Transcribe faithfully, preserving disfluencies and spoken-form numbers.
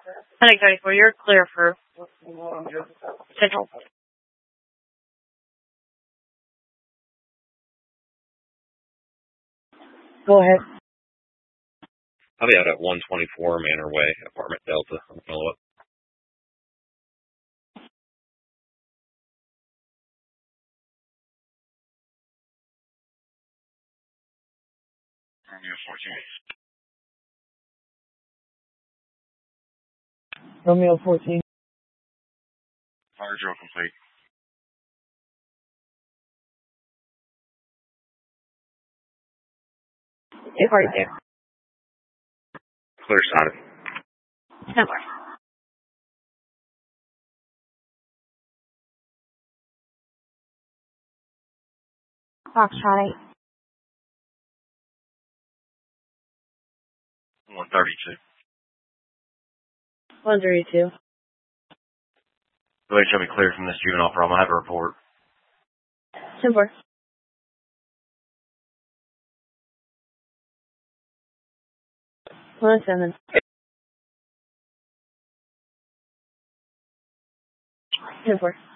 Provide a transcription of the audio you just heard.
Panic thirty-four, you're clear for Central. Go ahead. I'll be out at one twenty-four Manor Way, apartment Delta. I'll follow up. Romeo fourteen. Romeo fourteen. Fire drill complete. It's right there. Clear side. Somewhere. Foxtrot eight. one thirty-two. one thirty-two. Go ahead and show me clear from this juvenile problem. I have a report. Simple. one oh seven. Simple.